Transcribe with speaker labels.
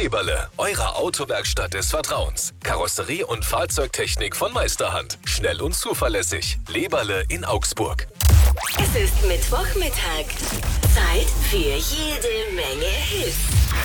Speaker 1: Leberle, eure Autowerkstatt des Vertrauens. Karosserie und Fahrzeugtechnik von Meisterhand. Schnell und zuverlässig. Leberle in Augsburg.
Speaker 2: Es ist Mittwochmittag. Zeit für jede Menge Hits.